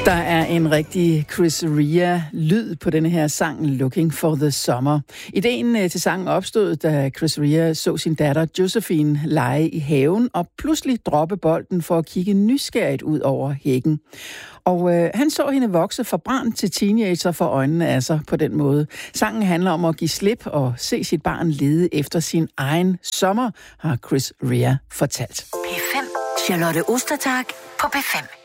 Der er en rigtig Chris Rea-lyd på denne her sang, Looking for the Summer. Ideen til sangen opstod, da Chris Rea så sin datter Josephine lege i haven og pludselig droppe bolden for at kigge nysgerrigt ud over hækken. Og han så hende vokse fra barn til teenager for øjnene af sig på den måde. Sangen handler om at give slip og se sit barn lede efter sin egen sommer, har Chris Rea fortalt. P5. Charlotte Ostertag på P5.